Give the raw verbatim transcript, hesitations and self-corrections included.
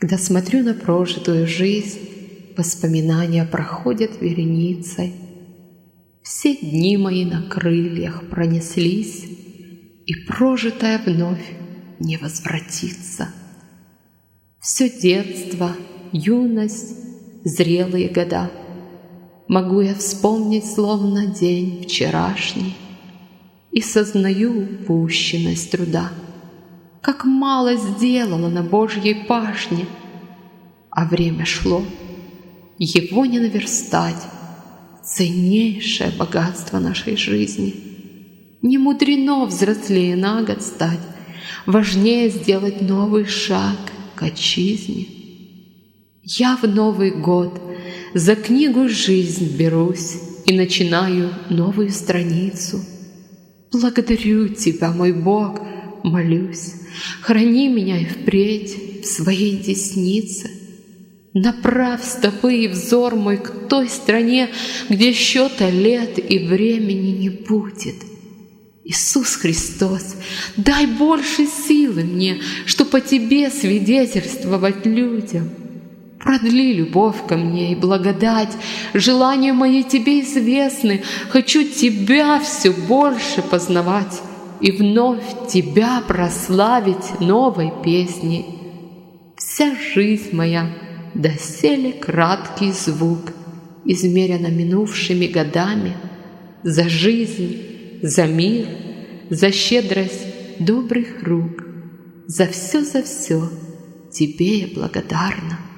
Когда смотрю на прожитую жизнь, воспоминания проходят вереницей. Все дни мои на крыльях пронеслись, и прожитое вновь не возвратится. Все детство, юность, зрелые года могу я вспомнить, словно день вчерашний, и сознаю упущенность труда, как мало сделала на Божьей пашне, а время шло, его не наверстать, ценнейшее богатство нашей жизни. Не мудрено взрослее на год стать, важнее сделать новый шаг к отчизне. Я в Новый год за книгу «Жизнь» берусь и начинаю новую страницу. Благодарю Тебя, мой Бог, молюсь, храни меня и впредь в своей деснице. Направь стопы и взор мой к той стране, где счета лет и времени не будет. Иисус Христос, дай больше силы мне, чтоб по Тебе свидетельствовать людям. Продли любовь ко мне и благодать, желания мои Тебе известны, хочу Тебя все больше познавать и вновь Тебя прославить новой песней. Вся жизнь моя доселе краткий звук, измерена минувшими годами, за жизнь, за мир, за щедрость добрых рук, за все, за все Тебе я благодарна.